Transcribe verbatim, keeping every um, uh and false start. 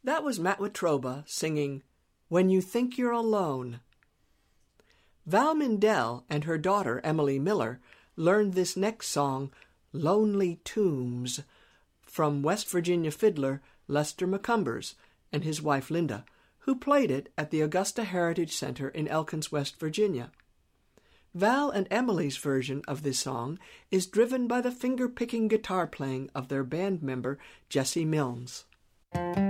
That was Matt Watroba singing When You Think You're Alone. Val Mindell and her daughter Emily Miller learned this next song, Lonely Tombs, from West Virginia fiddler Lester McCumbers and his wife Linda, who played it at the Augusta Heritage Center in Elkins, West Virginia. Val and Emily's version of this song is driven by the finger-picking guitar playing of their band member Jesse Milnes.